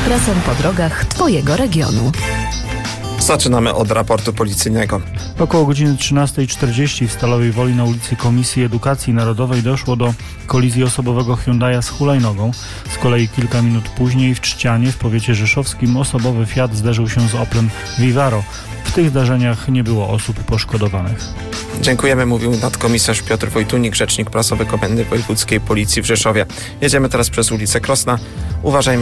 ekspresem po drogach Twojego regionu. Zaczynamy od raportu policyjnego. Około godziny 13:40 w Stalowej Woli na ulicy Komisji Edukacji Narodowej doszło do kolizji osobowego Hyundai'a z hulajnogą. Z kolei kilka minut później w Trzcianie w powiecie rzeszowskim osobowy Fiat zderzył się z Oplem Vivaro. W tych zdarzeniach nie było osób poszkodowanych. Dziękujemy, mówił nadkomisarz Piotr Wojtunik, rzecznik prasowy Komendy Wojewódzkiej Policji w Rzeszowie. Jedziemy teraz przez ulicę Krosna. Uważajmy